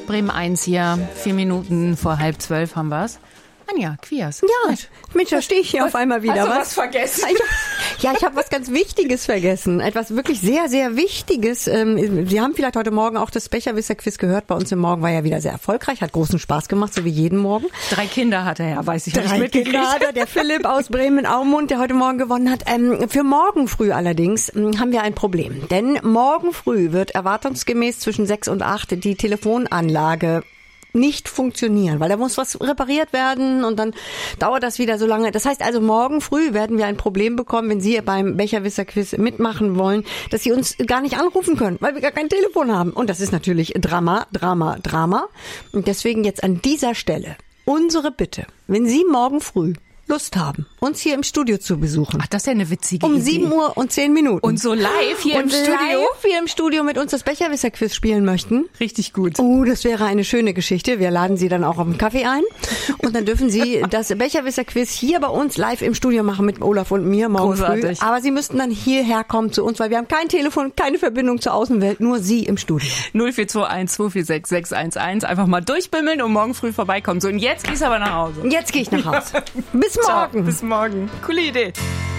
Bremen 1 hier. 4 Minuten vor 11:30 haben wir's. Anja, Quias. Ja, Mensch, da stehe ich hier auf einmal wieder. Hast du was vergessen? Ja, ich habe was ganz Wichtiges vergessen. Etwas wirklich sehr, sehr Wichtiges. Sie haben vielleicht heute Morgen auch das Becherwisser-Quiz gehört. Bei uns im Morgen war ja wieder sehr erfolgreich. Hat großen Spaß gemacht, so wie jeden Morgen. 3 Kinder hat er ja, weiß ich nicht. 3 Kinder hat er, der Philipp aus Bremen-Aumund, der heute Morgen gewonnen hat. Für morgen früh allerdings haben wir ein Problem. Denn morgen früh wird erwartungsgemäß zwischen 6 und 8 die Telefonanlage nicht funktionieren, weil da muss was repariert werden und dann dauert das wieder so lange. Das heißt also, morgen früh werden wir ein Problem bekommen, wenn Sie beim Becherwisser-Quiz mitmachen wollen, dass Sie uns gar nicht anrufen können, weil wir gar kein Telefon haben. Und das ist natürlich Drama. Und deswegen jetzt an dieser Stelle unsere Bitte, wenn Sie morgen früh Lust haben, uns hier im Studio zu besuchen. Ach, das ist ja eine witzige Um Idee. 7 Uhr und 10 Minuten. Und so live hier im Studio? Live hier im Studio mit uns das Becherwisser-Quiz spielen möchten. Richtig gut. Oh, das wäre eine schöne Geschichte. Wir laden Sie dann auch auf einen Kaffee ein. Und dann dürfen Sie das Becherwisser-Quiz hier bei uns live im Studio machen mit Olaf und mir morgen Großartig. früh. Aber Sie müssten dann hierher kommen zu uns, weil wir haben kein Telefon, keine Verbindung zur Außenwelt, nur Sie im Studio. 0421 246 611. Einfach mal durchbimmeln und morgen früh vorbeikommen. So, und jetzt gehst du aber nach Hause. Jetzt gehe ich nach Hause. Bis morgen. Ciao, bis morgen. Coole Idee.